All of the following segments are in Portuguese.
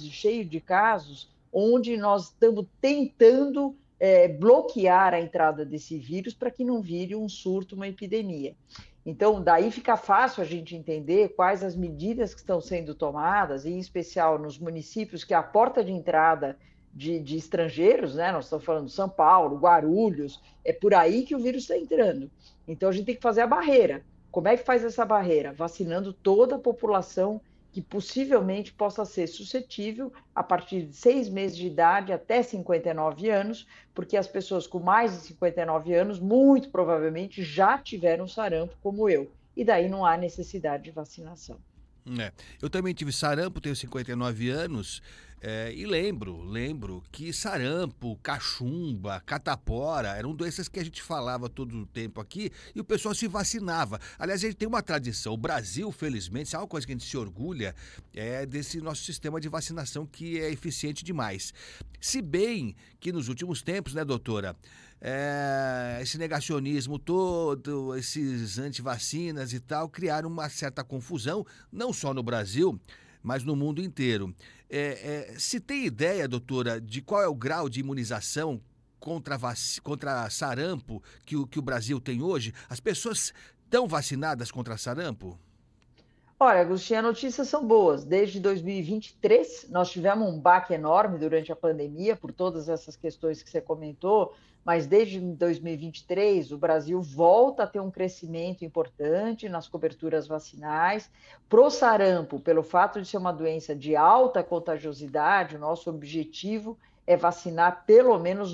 cheio de casos, onde nós estamos tentando bloquear a entrada desse vírus para que não vire um surto, uma epidemia. Então, daí fica fácil a gente entender quais as medidas que estão sendo tomadas, em especial nos municípios que é a porta de entrada de estrangeiros, né? Nós estamos falando de São Paulo, Guarulhos, é por aí que o vírus está entrando. Então, a gente tem que fazer a barreira. Como é que faz essa barreira? Vacinando toda a população que possivelmente possa ser suscetível a partir de 6 meses de idade até 59 anos, porque as pessoas com mais de 59 anos, muito provavelmente, já tiveram sarampo, como eu. E daí não há necessidade de vacinação. Eu também tive sarampo, tenho 59 anos, e lembro que sarampo, cachumba, catapora eram doenças que a gente falava todo o tempo aqui e o pessoal se vacinava. Aliás, a gente tem uma tradição, o Brasil, felizmente, isso é uma coisa que a gente se orgulha, é desse nosso sistema de vacinação que é eficiente demais. Se bem que nos últimos tempos, né, doutora, esse negacionismo todo, esses antivacinas e tal, criaram uma certa confusão, não só no Brasil, mas no mundo inteiro. Se tem ideia, doutora, de qual é o grau de imunização contra sarampo que o Brasil tem hoje? As pessoas estão vacinadas contra sarampo? Olha, Agostinho, as notícias são boas. Desde 2023, nós tivemos um baque enorme durante a pandemia, por todas essas questões que você comentou, mas desde 2023, o Brasil volta a ter um crescimento importante nas coberturas vacinais. Pro sarampo, pelo fato de ser uma doença de alta contagiosidade, o nosso objetivo é vacinar pelo menos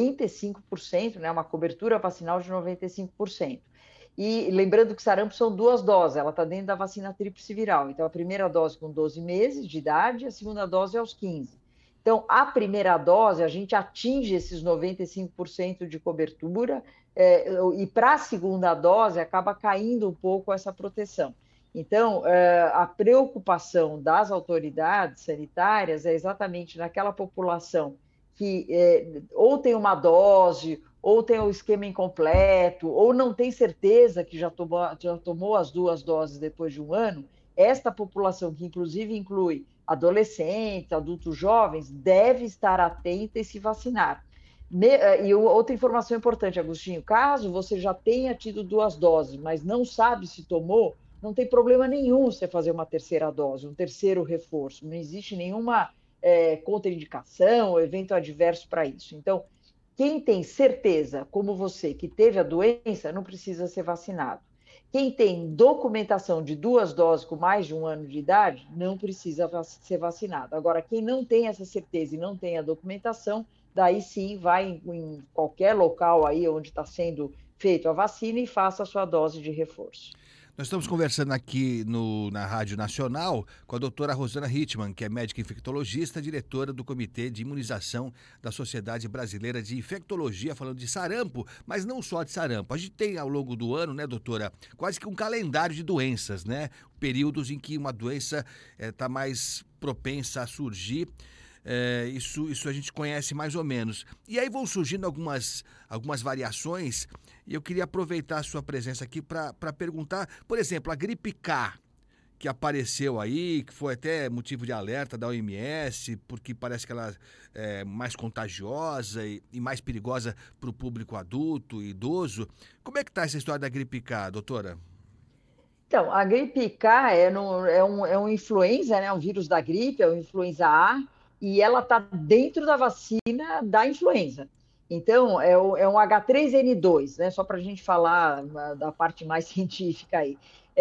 95%, né, uma cobertura vacinal de 95%. E lembrando que sarampo são 2 doses, ela está dentro da vacina tríplice viral. Então, a primeira dose com 12 meses de idade, a segunda dose aos 15. Então, a primeira dose, a gente atinge esses 95% de cobertura, e para a segunda dose, acaba caindo um pouco essa proteção. Então, a preocupação das autoridades sanitárias é exatamente naquela população que ou tem uma dose, ou tem o esquema incompleto, ou não tem certeza que já tomou as 2 doses depois de um ano. Esta população, que inclusive inclui adolescentes, adultos jovens, deve estar atenta e se vacinar. E outra informação importante, Agostinho, caso você já tenha tido 2 doses, mas não sabe se tomou, não tem problema nenhum você fazer uma terceira dose, um terceiro reforço. Não existe nenhuma contraindicação ou evento adverso para isso. Então, quem tem certeza, como você, que teve a doença, não precisa ser vacinado. Quem tem documentação de 2 doses com mais de 1 ano de idade, não precisa ser vacinado. Agora, quem não tem essa certeza e não tem a documentação, daí sim vai em qualquer local aí onde está sendo feita a vacina e faça a sua dose de reforço. Nós estamos conversando aqui na Rádio Nacional com a doutora Rosana Hittmann, que é médica infectologista, diretora do Comitê de Imunização da Sociedade Brasileira de Infectologia, falando de sarampo, mas não só de sarampo. A gente tem ao longo do ano, né, doutora, quase que um calendário de doenças, né? Períodos em que uma doença está mais propensa a surgir. Isso a gente conhece mais ou menos. E aí vão surgindo algumas variações, e eu queria aproveitar a sua presença aqui para perguntar, por exemplo, a gripe K, que apareceu aí, que foi até motivo de alerta da OMS, porque parece que ela é mais contagiosa e mais perigosa para o público adulto e idoso. Como é que está essa história da gripe K, doutora? Então, a gripe K é um influenza, né? Um vírus da gripe, é o influenza A, e ela está dentro da vacina da influenza. Então, é um H3N2, né? Só para a gente falar da parte mais científica aí.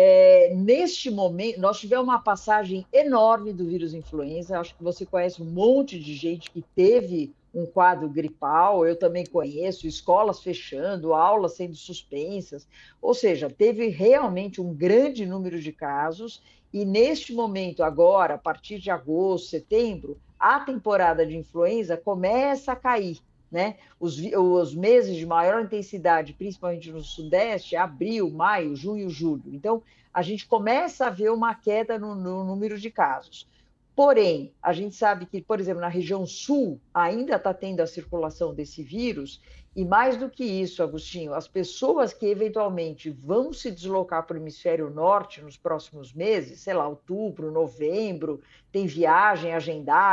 Neste momento, nós tivemos uma passagem enorme do vírus influenza. Acho que você conhece um monte de gente que teve um quadro gripal, eu também conheço, escolas fechando, aulas sendo suspensas, ou seja, teve realmente um grande número de casos, e neste momento agora, a partir de agosto, setembro, a temporada de influenza começa a cair, né? Os meses de maior intensidade, principalmente no Sudeste, abril, maio, junho, julho. Então, a gente começa a ver uma queda no número de casos. Porém, a gente sabe que, por exemplo, na região sul ainda está tendo a circulação desse vírus, e mais do que isso, Agostinho, as pessoas que eventualmente vão se deslocar para o hemisfério norte nos próximos meses, sei lá, outubro, novembro, tem viagem agendada,